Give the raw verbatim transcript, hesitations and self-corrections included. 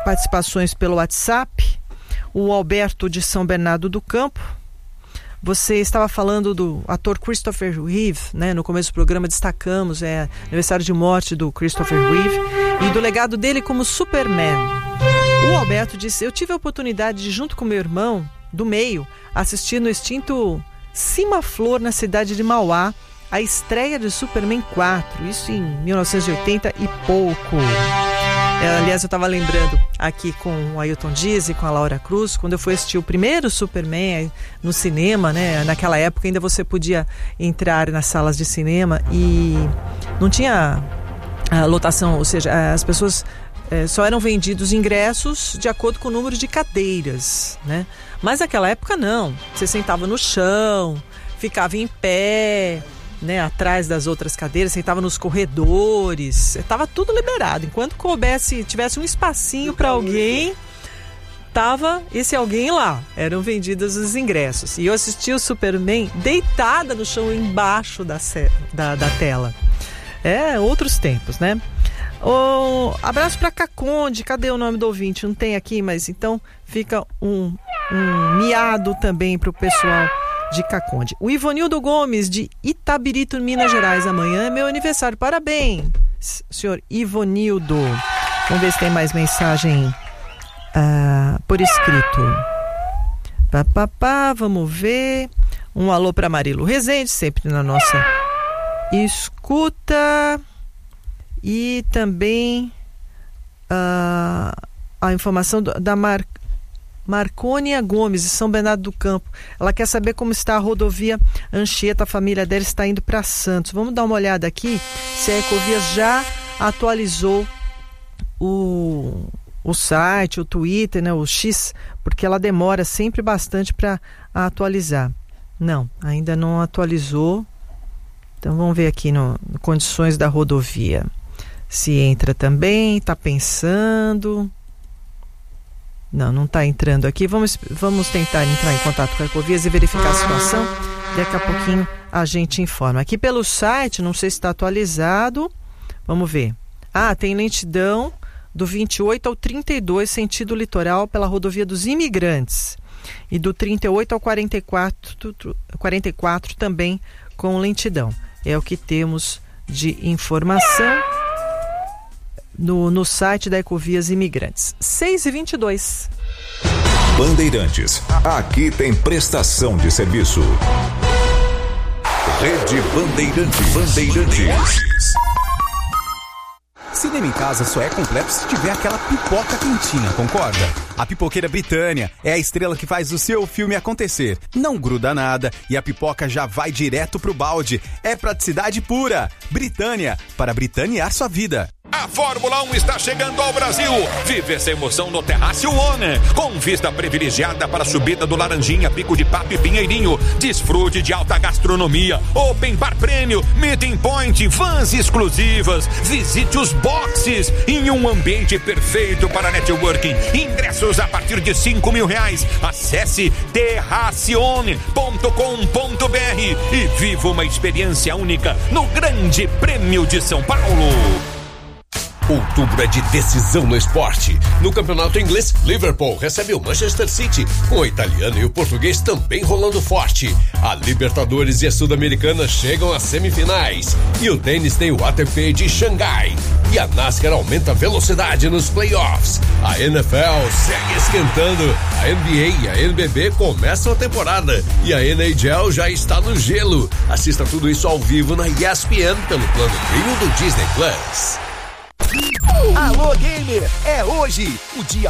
participações pelo WhatsApp. O Alberto de São Bernardo do Campo. Você estava falando do ator Christopher Reeve, né? No começo do programa destacamos é aniversário de morte do Christopher Reeve e do legado dele como Superman. O Alberto disse: eu tive a oportunidade de, junto com meu irmão do meio, assistir no extinto Cima Flor, na cidade de Mauá, a estreia de Superman quatro, isso em mil novecentos e oitenta e pouco. É, aliás, eu estava lembrando aqui com o Ailton Dias e com a Laura Cruz, quando eu fui assistir o primeiro Superman no cinema, né? Naquela época ainda você podia entrar nas salas de cinema e não tinha a lotação, ou seja, as pessoas é, só eram vendidos ingressos de acordo com o número de cadeiras, né? Mas naquela época não, você sentava no chão, ficava em pé, né, atrás das outras cadeiras, sentava nos corredores, estava tudo liberado. Enquanto coubesse, tivesse um espacinho para alguém, tava esse alguém lá. Eram vendidos os ingressos. E eu assisti o Superman deitada no chão embaixo da, da, da tela. É, outros tempos, né? Oh, abraço para Caconde. Cadê o nome do ouvinte? Não tem aqui, mas então fica um, um miado também para o pessoal de Caconde. O Ivonildo Gomes, de Itabirito, Minas Gerais. Amanhã é meu aniversário. Parabéns, senhor Ivonildo. Vamos ver se tem mais mensagem uh, por escrito. Pá, pá, pá, vamos ver. Um alô para Marilu Rezende, sempre na nossa escuta. E também uh, a informação do, da Mar... Marcônia Gomes, de São Bernardo do Campo. Ela quer saber como está a rodovia Anchieta. A família dela está indo para Santos. Vamos dar uma olhada aqui se a Ecovias já atualizou o, o site, o Twitter, né, o X, porque ela demora sempre bastante para atualizar. Não, ainda não atualizou. Então vamos ver aqui no, no condições da rodovia. Se entra também, está pensando... Não, não está entrando aqui. Vamos, vamos tentar entrar em contato com a Ecovias e verificar a situação. Daqui a pouquinho a gente informa. Aqui pelo site, não sei se está atualizado. Vamos ver. Ah, tem lentidão do vinte e oito ao trinta e dois, sentido litoral, pela rodovia dos Imigrantes. E do trinta e oito ao quarenta e quatro, quarenta e quatro também com lentidão. É o que temos de informação No, no site da Ecovias Imigrantes. seis e vinte e dois. Bandeirantes. Aqui tem prestação de serviço. Rede Bandeirantes. Bandeirantes. Cinema em casa só é completo se tiver aquela pipoca quentinha, concorda? A Pipoqueira Britânia é a estrela que faz o seu filme acontecer. Não gruda nada e a pipoca já vai direto pro balde. É praticidade pura. Britânia, para britanear sua vida. A Fórmula um está chegando ao Brasil. Vive essa emoção no Terrácio One, com vista privilegiada para a subida do Laranjinha, Pico de Papo e Pinheirinho. Desfrute de alta gastronomia, open bar prêmio, meeting point, vans exclusivas. Visite os boxes em um ambiente perfeito para networking. Ingressos a partir de cinco mil reais. Acesse terracione ponto com ponto br e viva uma experiência única no Grande Prêmio de São Paulo. Outubro é de decisão no esporte. No campeonato inglês, Liverpool recebe o Manchester City, com o italiano e o português também rolando forte. A Libertadores e a Sul-Americana chegam às semifinais. E o tênis tem o A T P de Xangai. E a NASCAR aumenta a velocidade nos playoffs. A N F L segue esquentando. A N B A e a N B B começam a temporada. E a N H L já está no gelo. Assista tudo isso ao vivo na E S P N pelo plano Premium do Disney Plus. Alô, gamer! É hoje o dia